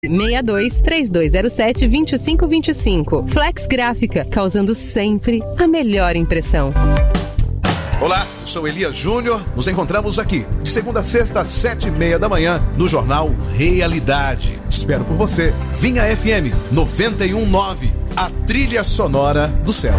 62-3207-2525. Flex Gráfica, causando sempre a melhor impressão. Olá, eu sou Elias Júnior. Nos encontramos aqui, de segunda a sexta, às 7h30 da manhã, no Jornal Realidade. Espero por você. Vinha FM 91.9, a trilha sonora do céu.